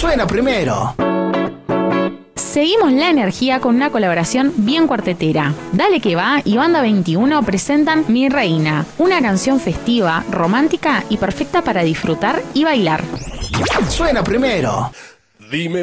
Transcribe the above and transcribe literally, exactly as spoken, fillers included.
Suena primero. Seguimos la energía con una colaboración bien cuartetera. Dale que va y Banda veintiuno presentan Mi Reina, una canción festiva, romántica y perfecta para disfrutar y bailar. Suena primero. Dime